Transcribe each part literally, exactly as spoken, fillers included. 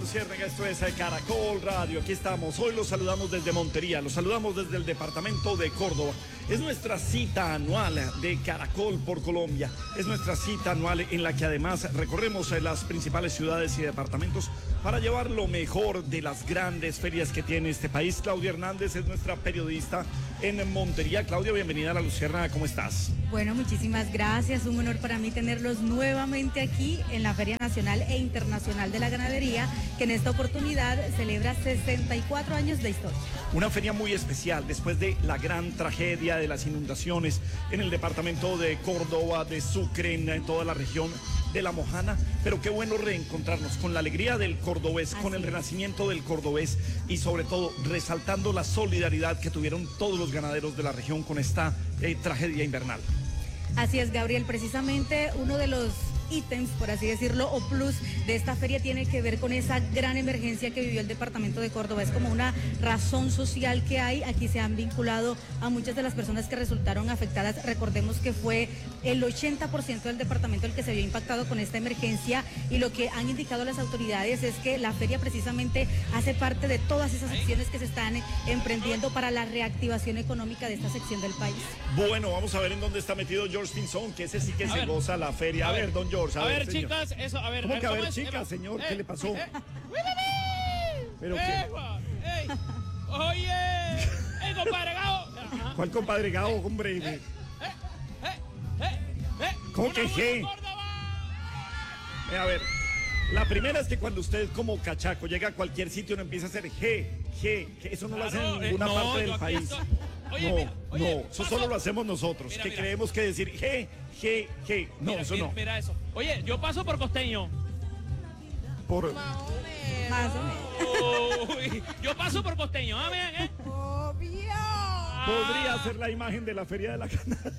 Luciérnaga, esto es Caracol Radio, aquí estamos, hoy los saludamos desde Montería, los saludamos desde el departamento de Córdoba. Es nuestra cita anual de Caracol por Colombia, es nuestra cita anual en la que además recorremos las principales ciudades y departamentos para llevar lo mejor de las grandes ferias que tiene este país. Claudia Hernández es nuestra periodista en Montería. Claudia, bienvenida a La Luciérnaga, ¿cómo estás? Bueno, muchísimas gracias, un honor para mí tenerlos nuevamente aquí en la Feria Nacional e Internacional de la Ganadería, que en esta oportunidad celebra sesenta y cuatro años de historia. Una feria muy especial después de la gran tragedia de las inundaciones en el departamento de Córdoba, de Sucre, en toda la región de La Mojana, pero qué bueno reencontrarnos con la alegría del cordobés, Así con el renacimiento del cordobés y sobre todo resaltando la solidaridad que tuvieron todos los ganaderos de la región con esta eh, tragedia invernal. Así es, Gabriel, precisamente uno de los ítems, por así decirlo, o plus de esta feria tiene que ver con esa gran emergencia que vivió el departamento de Córdoba. Es como una razón social que hay. Aquí se han vinculado a muchas de las personas que resultaron afectadas. Recordemos que fue el ochenta por ciento del departamento el que se vio impactado con esta emergencia, y lo que han indicado las autoridades es que la feria precisamente hace parte de todas esas acciones que se están emprendiendo para la reactivación económica de esta sección del país. Bueno, vamos a ver en dónde está metido George Pinzón, que ese sí que a se ver. goza la feria. A, a ver, ver, don George. A, a ver, ver chicas, eso, a ver. ¿Cómo a ver, que a ¿cómo ver, es? chicas, eh, señor? Eh, ¿Qué le pasó? Eh, ¿Pero eh, qué? Ey, oye, ey, compadre Gao. ¿Cuál compadre Gao, hombre? Eh, eh, eh, eh, eh, ¿Cómo que G? Eh, a ver, la primera es que cuando usted como cachaco llega a cualquier sitio no empieza a hacer G, G, G, eso no claro, lo hacen en ninguna eh, no, parte del país. Estoy... Oye, no, mira, oye, no, eso solo lo hacemos nosotros, mira, que mira. creemos que decir G, G, G, no, mira, eso mira, no. Mira eso. Oye, yo paso por costeño. Por... Más o menos. Más o menos. Uy, yo paso por costeño, ¿ah, bien, eh? Obvio. Podría ser la imagen de la Feria de la Ganadería.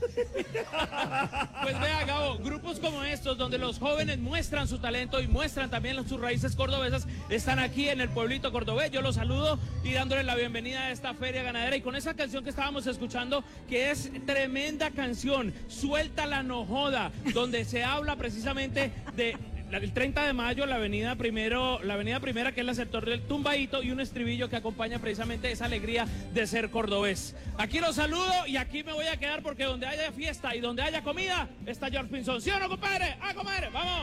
Pues vea, Gabo, grupos como estos, donde los jóvenes muestran su talento y muestran también sus raíces cordobesas, están aquí en el pueblito cordobés. Yo los saludo y dándole la bienvenida a esta feria ganadera, y con esa canción que estábamos escuchando, que es tremenda canción, Suelta la no joda, donde se habla precisamente de... el treinta de mayo, la avenida primero, la avenida primera, que es el sector del Tumbaíto, y un estribillo que acompaña precisamente esa alegría de ser cordobés. Aquí los saludo y aquí me voy a quedar, porque donde haya fiesta y donde haya comida está George Pinzón. ¿Sí o no, compadre? ¡Ah, compadre! ¡Vamos!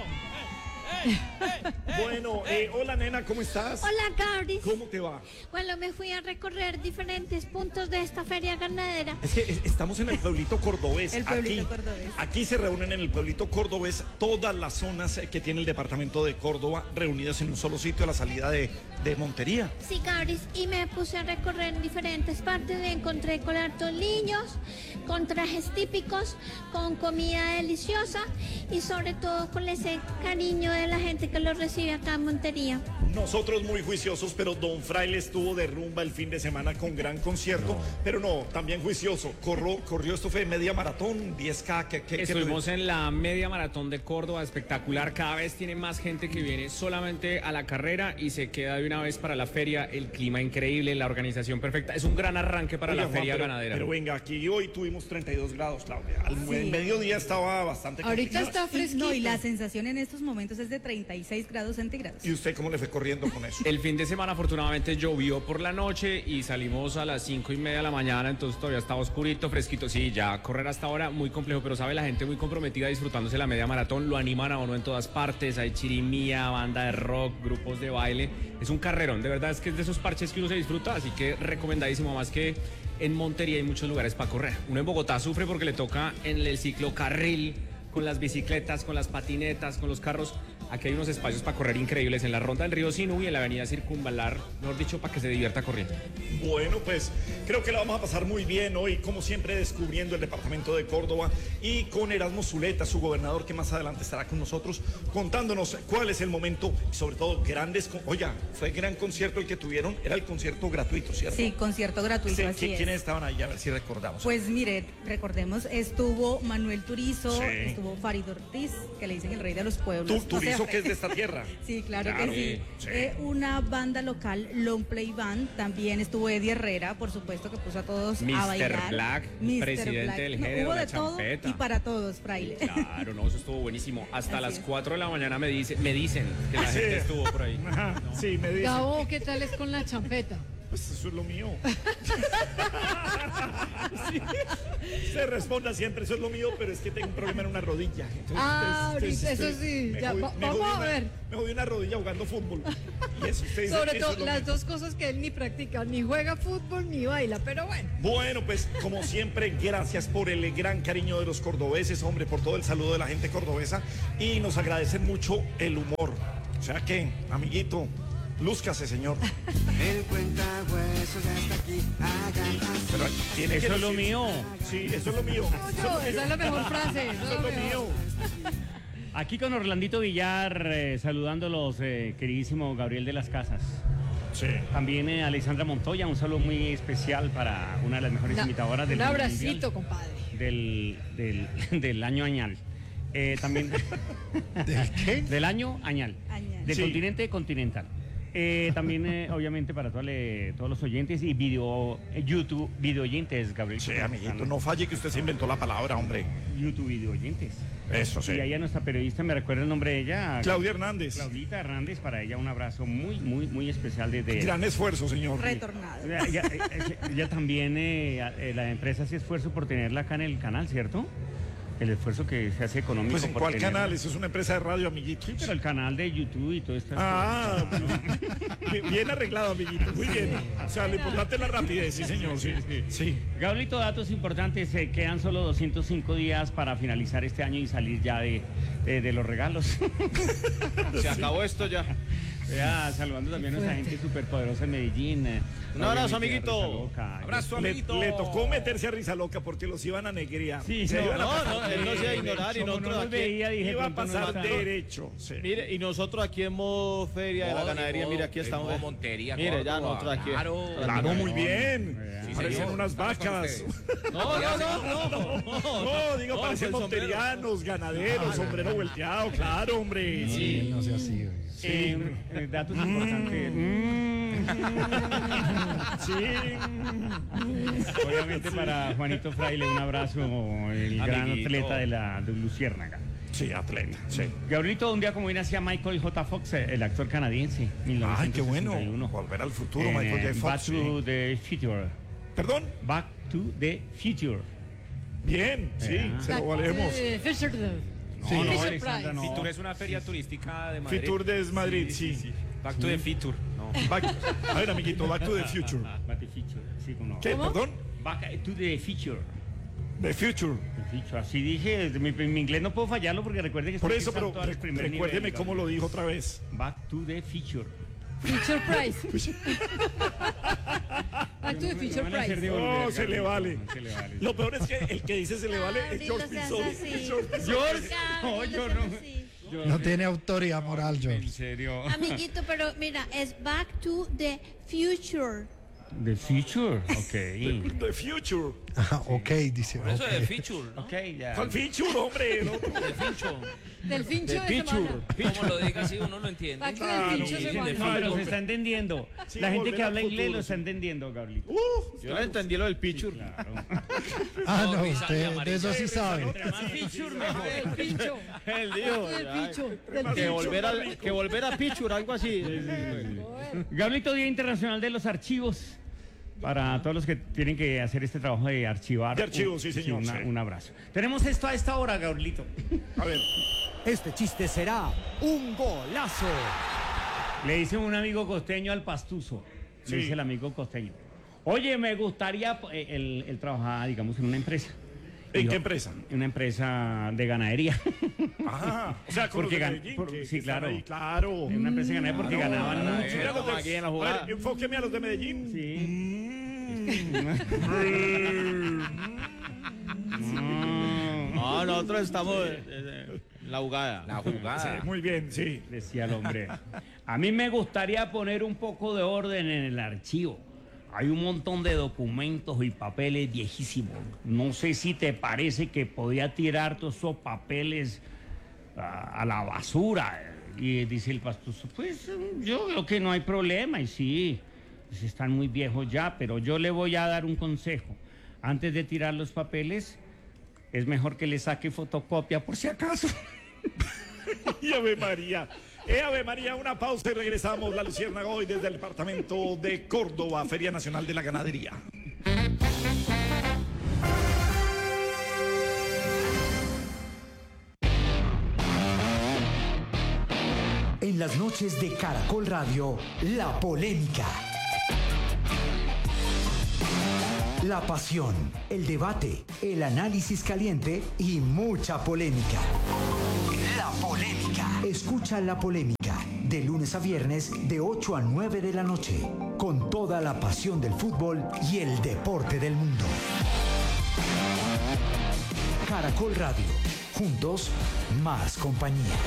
Eh, eh, eh, eh, bueno, eh, hola nena, ¿cómo estás? Hola, Gabris. ¿Cómo te va? Bueno, me fui a recorrer diferentes puntos de esta feria ganadera. Es que estamos en el pueblito cordobés. El pueblito aquí, cordobés. Aquí se reúnen en el pueblito cordobés todas las zonas que tiene el departamento de Córdoba, reunidas en un solo sitio a la salida de, de Montería. Sí, Gabris, y me puse a recorrer en diferentes partes. Me encontré con hartos niños, con trajes típicos, con comida deliciosa y sobre todo con ese cariño de la gente que los recibe acá en Montería. Nosotros muy juiciosos, pero Don Fraile estuvo de rumba el fin de semana con gran concierto, no. pero no, también juicioso. Corrió, corrió esto fue media maratón, diez K. ¿qué, qué, Estuvimos qué... en la media maratón de Córdoba, espectacular. Cada vez tiene más gente que viene solamente a la carrera y se queda de una vez para la feria. El clima increíble, la organización perfecta. Es un gran arranque para Oiga, la feria Juan, pero, ganadera. Pero venga, aquí hoy tuvimos treinta y dos grados, Claudia. Al sí. mediodía estaba bastante Ahorita complicado. está fresquito. No, y la sensación en estos momentos es de treinta y seis grados centígrados. ¿Y usted cómo le fue corriendo con eso? El fin de semana afortunadamente llovió por la noche y salimos a las cinco y media de la mañana, entonces todavía estaba oscurito, fresquito. Sí, ya correr hasta ahora muy complejo, pero sabe, la gente muy comprometida disfrutándose la media maratón, lo animan a uno en todas partes, hay chirimía, banda de rock, grupos de baile, es un carrerón, de verdad es que es de esos parches que uno se disfruta, así que recomendadísimo, más que en Montería hay muchos lugares para correr. Uno en Bogotá sufre porque le toca en el ciclocarril, con las bicicletas, con las patinetas, con los carros. Aquí hay unos espacios para correr increíbles en la Ronda del Río Sinú y en la avenida Circunvalar, mejor dicho, para que se divierta corriendo. Bueno, pues creo que la vamos a pasar muy bien hoy, como siempre, descubriendo el departamento de Córdoba y con Erasmo Zuleta, su gobernador, que más adelante estará con nosotros contándonos cuál es el momento y sobre todo grandes... Oiga, fue gran concierto el que tuvieron, era el concierto gratuito, ¿cierto? Sí, concierto gratuito, sí, así es. ¿Quiénes estaban ahí? A ver si recordamos. Pues mire, recordemos, estuvo Manuel Turizo, sí. estuvo Farid Ortiz, que le dicen el rey de los pueblos. ¿Tú, Turizo Eso que es de esta tierra. Sí, claro, Claro, que sí. sí. Eh, una banda local, Long Play Band, también estuvo Eddie Herrera, por supuesto, que puso a todos a mister bailar. Black, mister presidente Black. del No, género, hubo la de todo champeta. y para todos, Fraile. Claro, no, eso estuvo buenísimo. Hasta Así las es. cuatro de la mañana me, dice, me dicen que la Sí. gente estuvo por ahí. Ajá, sí, me dice. Gabo, ¿qué tal es con la champeta? Pues eso es lo mío. Sí. Se responda siempre, eso es lo mío, pero es que tengo un problema en una rodilla. Entonces, Ah, entonces, ahorita, eso estoy- sí, me ya, jodí- va- me vamos jodí a una- ver. Me jodí una rodilla jugando fútbol. Y eso usted dice, Sobre eso todo es lo las mío. dos cosas que él ni practica, ni juega fútbol ni baila, pero bueno. Bueno, pues como siempre, gracias por el gran cariño de los cordobeses, hombre, por todo el saludo de la gente cordobesa y nos agradecen mucho el humor. O sea que, amiguito, lúzcase, señor. El cuentahuesos ya está aquí. Hagan así. Pero tiene que Eso es lo decir- mío. Sí, eso es lo mío. No, esa es la mejor frase. Eso es lo mío. Aquí con Orlandito Villar, eh, saludándolos, eh, queridísimo Gabriel de las Casas. Sí. También eh, Alexandra Montoya, un saludo muy especial para una de las mejores Una- imitadoras del un mundo abracito, mundial, compadre. del, del, del año añal. Eh, también ¿Del qué? del año añal, Añal. del Sí. continente continental. Eh, también, eh, obviamente, para todos, le- todos los oyentes y video, eh, YouTube video oyentes, Gabriel. Sí, amiguito, no falle que usted se inventó la palabra, hombre. YouTube video oyentes. Eso sí. Y ahí a nuestra periodista, me recuerda el nombre de ella. Claudia Hernández. Claudita Hernández, para ella un abrazo muy, muy, muy especial desde... Gran esfuerzo, señor. Retornado. Ella, ella- ella- ella también, eh, eh, la empresa hace esfuerzo por tenerla acá en el canal, ¿cierto? El esfuerzo que se hace económico. Pues en por cuál tenerla. canal, eso es una empresa de radio, amiguito. Sí, pero el canal de YouTube y todo esto. Ah, bien- bien arreglado, amiguito. Muy bien. O sea, lo importante es la rapidez, sí, señor. Sí, sí. Gablito, datos importantes, eh, quedan solo doscientos cinco días para finalizar este año y salir ya de, de- de los regalos. Se acabó esto ya. Ya, saludando también a nuestra gente superpoderosa en Medellín. eh, Un abrazo, obviamente a amiguito. Risa Loca. Abrazo, Le, amiguito. le tocó meterse a risa loca porque los iban a negrear. Sí, Se no, iban a no, pasar no, él no se iba a ignorar y Como nosotros no nos aquí- veía, dije, Iba a pronto no pasar está. derecho. Sí. Mire, y nosotros aquí en modo feria de la Modo, ganadería, modo, mire, aquí en estamos. modo Montería, Mire, ya Córdoba, nosotros aquí. claro. Claro, muy bien. Sí, Parecen señor. unas Estamos con vacas. ustedes. No, no, no, no. No, digo, No, parecen pues, sombrero. monterianos, ganaderos, sombrero volteado, claro, hombre. Sí. No sea así. oye. Eh, eh, datos importantes. Sí. Obviamente para Juanito Fraile un abrazo, el gran Amiguito. atleta de la de Luciérnaga. Sí, atleta, sí. Gabrielito, un día como hoy nacía Michael J. Fox, eh, el actor canadiense, Ay, qué bueno. mil novecientos sesenta y uno. Volver al futuro, En, Michael eh, J. Back Fox. to Sí. the Future. Perdón. Back to the Future. Bien, sí, Ah. se lo valemos. Eh, Fisher, No, Sí. no, Fisher Alexandra, Price. no. Fitur es una feria turística de Madrid. Fitur de Madrid, sí. Back to the Fitur. No. Back- a ver, amiguito, Back to the Future. Back to the Future, sí, como no. ¿Qué, perdón? Back to the Future. The Future. The Future. Así dije, mi, mi inglés no puedo fallarlo porque recuerde que Por estoy eso, pero empezando al re- primer recuérdeme nivel, cómo lo dijo otra vez. Back to the Future. Fisher Price. Back to the No Fisher van a hacer Price. devolver, No, se le Gabrielito, vale. no se le vale. Lo peor es que el que dice se le vale es Gabrielito, George seas Pinzoni. así. George Pinzoni. George, no, Gabrielito, yo seas no. así. Yo- No tiene autoridad moral, En George. serio. Amiguito, pero mira, es Back to the Future. The Future, ok. The Future. Ajá, ok, dice. Eso ok. es de Fitur, ¿no? Ok, ya. ¿Cuál Future, hombre? El otro. De Fincho. Del fincho de Pichur. semana. Como lo diga así, uno lo entiende. Back to Ah, the no, fincho sí, de sí, No, semana. pero se está entendiendo. Sí, La gente volver que al habla inglés futuro, lo sí. está entendiendo, Gabrielito. Uf, Yo no entendí lo del Pichur. Claro. Ah, No, no, Risa usted Amarillo. de eso sí sabe. Entre más feature, mejor. Del pincho. Él dijo. Del ay, pincho. Del Que pincho. volver, a, que volver a Pichur, algo así. Gabrielito, Día Internacional de los Archivos. Para todos los que tienen que hacer este trabajo de archivar. De archivos, sí, señor, una- sí. Un abrazo. Tenemos esto a esta hora, Gabrielito. a ver. Este chiste será un golazo. Le dice un amigo costeño al pastuso. Sí. Le dice el amigo costeño. Oye, me gustaría. eh, Él, él trabajaba, digamos, en una empresa. ¿En Dijo, qué empresa? En una empresa de ganadería. Ah, o sea, con Porque los de gan- Medellín, por- que- sí, que están claro. ahí, claro. En una empresa de ganadería porque ganaban claro, mucho. Mira los de- aquí en la a jugada. ver, enfóqueme a los de Medellín. Sí. No, nosotros estamos eh, eh, en la jugada. La Sí, jugada. muy bien, sí. Decía el hombre. A mí me gustaría poner un poco de orden en el archivo. Hay un montón de documentos y papeles viejísimos. No sé si te parece que podía tirar todos esos papeles a, a la basura. Y dice el pastoso, pues yo creo que no hay problema, y sí, pues están muy viejos ya, pero yo le voy a dar un consejo. Antes de tirar los papeles, es mejor que le saque fotocopia por si acaso. Y Ave María. Eh, Ave María, una pausa y regresamos. La Luciérnaga hoy desde el departamento de Córdoba, Feria Nacional de la Ganadería. En las noches de Caracol Radio, la polémica. La pasión, el debate, el análisis caliente y mucha polémica. La polémica. Escucha La Polémica de lunes a viernes de ocho a nueve de la noche, con toda la pasión del fútbol y el deporte del mundo. Caracol Radio, juntos, más compañía.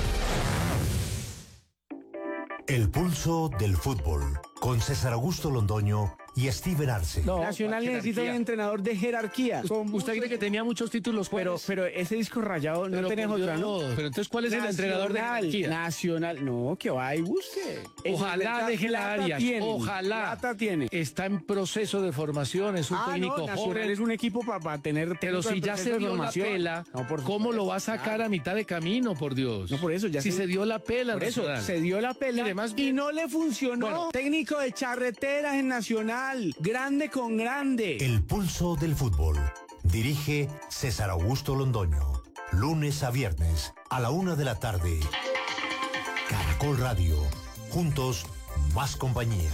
El pulso del fútbol, con César Augusto Londoño y Steven Arce. No, Nacional necesita un entrenador de jerarquía. Usted cree que tenía muchos títulos, pero pero ese disco rayado no tenés otra, ¿no? Pero entonces, ¿cuál es el entrenador de jerarquía? Nacional, no, que va y busque. Ojalá deje la área. Ojalá. Plata tiene. Está en proceso de formación, es un ah, técnico no, Nacional joven. Es un equipo para pa tener. Pero si ya se dio la pela, no, ¿cómo lo va a sacar a mitad de camino, por Dios? No, por eso ya Si se, se dio la pela, por eso Nacional. se dio la pela Además, y no le funcionó. Bueno, técnico de charreteras en Nacional, grande con grande. El pulso del fútbol. Dirige César Augusto Londoño. Lunes a viernes a la una de la tarde. Caracol Radio. Juntos, más compañía.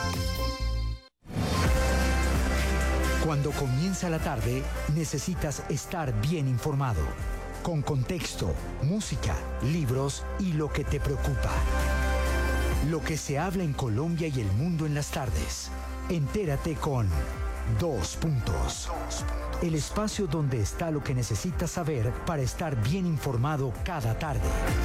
Cuando comienza la tarde, necesitas estar bien informado. Con contexto, música, libros y lo que te preocupa. Lo que se habla en Colombia y el mundo en las tardes. Entérate con Dos Puntos. El espacio donde está lo que necesitas saber para estar bien informado cada tarde.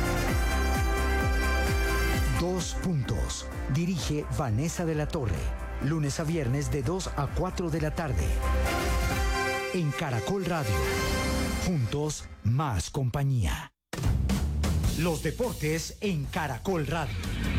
Dos Puntos. Dirige Vanessa de la Torre. Lunes a viernes de dos a cuatro de la tarde. En Caracol Radio. Juntos, más compañía. Los deportes en Caracol Radio.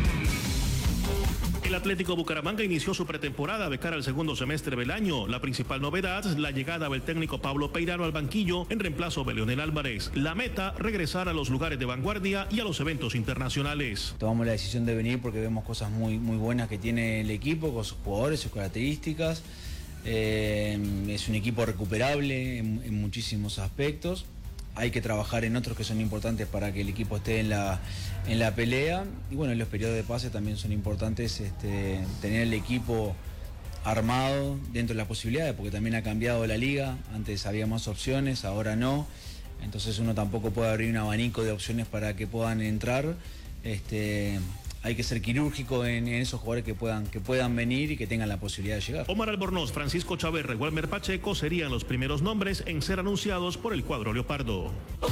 El Atlético Bucaramanga inició su pretemporada de cara al segundo semestre del año. La principal novedad, la llegada del técnico Pablo Peirano al banquillo en reemplazo de Leonel Álvarez. La meta, regresar a los lugares de vanguardia y a los eventos internacionales. Tomamos la decisión de venir porque vemos cosas muy, muy buenas que tiene el equipo, con sus jugadores, sus características. Eh, es un equipo recuperable en, en muchísimos aspectos. Hay que trabajar en otros que son importantes para que el equipo esté en la, en la pelea. Y bueno, los periodos de pase también son importantes, este, tener el equipo armado dentro de las posibilidades, porque también ha cambiado la liga. Antes había más opciones, ahora no. Entonces uno tampoco puede abrir un abanico de opciones para que puedan entrar. Este, hay que ser quirúrgico en, en esos jugadores que puedan, que puedan venir y que tengan la posibilidad de llegar. Omar Albornoz, Francisco Chaverra y Walmer Pacheco serían los primeros nombres en ser anunciados por el cuadro leopardo.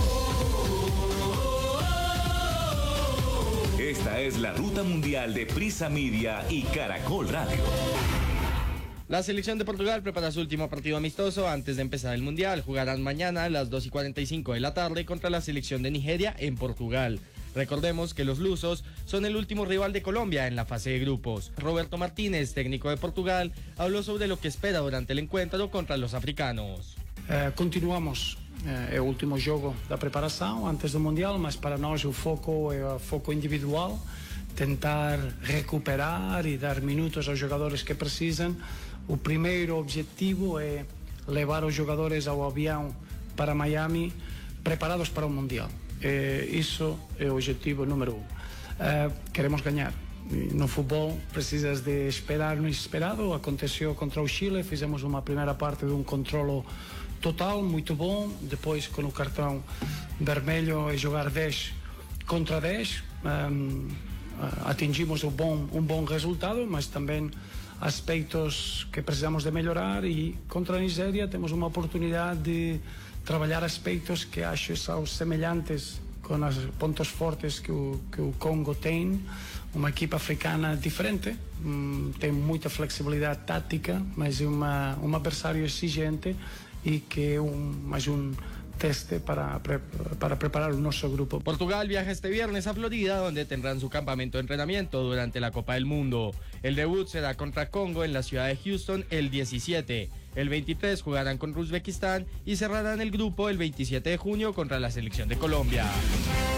Esta es la ruta mundial de Prisa Media y Caracol Radio. La selección de Portugal prepara su último partido amistoso antes de empezar el Mundial. Jugarán mañana a las dos y cuarenta y cinco de la tarde contra la selección de Nigeria en Portugal. Recordemos que los lusos son el último rival de Colombia en la fase de grupos. Roberto Martínez, técnico de Portugal, habló sobre lo que espera durante el encuentro contra los africanos. Uh, continuamos, uh, é o último jogo da preparação antes do Mundial, mas para nós o foco é o foco individual, tentar recuperar e dar minutos aos jogadores que precisam. O primeiro objetivo é levar os jogadores ao avião para Miami preparados para o Mundial. Eh, isso é o objetivo número um. Uh, queremos ganhar. No futebol precisas de esperar no esperado. Aconteceu contra o Chile, fizemos uma primeira parte de um controlo total, muito bom. Depois, com o cartão vermelho, é jogar dez contra dez. Um, atingimos um bom, um bom resultado, mas também aspectos que precisamos de melhorar. E contra a Nigéria temos uma oportunidade de trabalhar aspectos que acho são semelhantes com os pontos fortes que o, que o Congo tem. Uma equipa africana diferente, hum, tem muita flexibilidade tática, mas é uma, um adversário exigente e que é um, mais um teste para, pre- para preparar el nuestro grupo. Portugal viaja este viernes a Florida, donde tendrán su campamento de entrenamiento durante la Copa del Mundo. El debut será contra Congo en la ciudad de Houston el diecisiete. El veintitrés jugarán con Uzbekistán y cerrarán el grupo el veintisiete de junio contra la selección de Colombia.